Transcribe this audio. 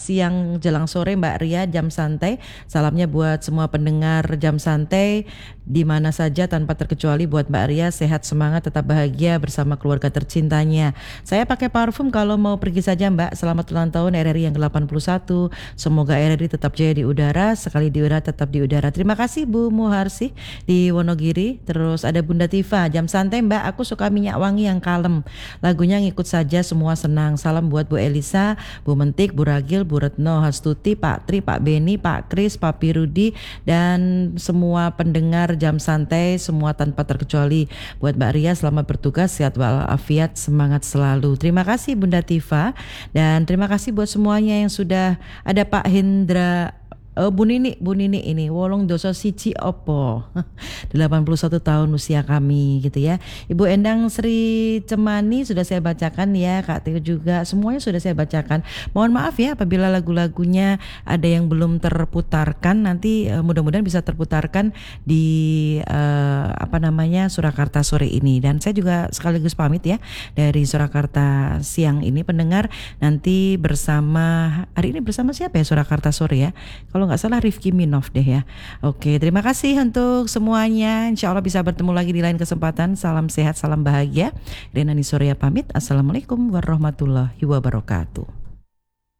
siang jelang sore Mbak Ria jam santai. Salamnya buat semua pendengar jam santai di mana saja tanpa terkecuali buat Mbak Ria, sehat, semangat, tetap bahagia bersama keluarga tercintanya. Saya pakai parfum kalau mau pergi saja Mbak. Selamat ulang tahun RRI yang ke-81. Semoga RRI tetap jaya di udara, sekali di udara tetap di udara. Terima kasih Bu Muharsi di Wonogiri. Terus ada Bunda Tifa, jam santai Mbak, aku suka minyak wangi yang kalem. Lagunya ngikut saja semua senang. Salam buat Bu Elisa, Bu Mentik, Bu Ragil, Bu Retno, Hastuti, Pak Tri, Pak Beni, Pak Kris, Pak Pirudi, dan semua pendengar jam santai semua tanpa terkecuali. Buat Mbak Ria selamat bertugas, sehat walafiat, semangat selalu. Terima kasih Bunda Tifa, dan terima kasih buat semuanya yang sudah ada. Pak Hendra, Bu Nini ini wolong doso siji opo 81 tahun usia kami gitu ya. Ibu Endang Sri Cemani sudah saya bacakan ya, Kak Tio juga, semuanya sudah saya bacakan. Mohon maaf ya apabila lagu-lagunya ada yang belum terputarkan, nanti mudah-mudahan bisa terputarkan di Surakarta sore ini. Dan saya juga sekaligus pamit ya dari Surakarta siang ini pendengar, nanti hari ini bersama siapa ya Surakarta sore ya? Kalau nggak salah Rifki Minov deh ya. Oke, terima kasih untuk semuanya. Insya Allah bisa bertemu lagi di lain kesempatan. Salam sehat, salam bahagia. Rena Nisoria pamit. Assalamualaikum warahmatullahi wabarakatuh.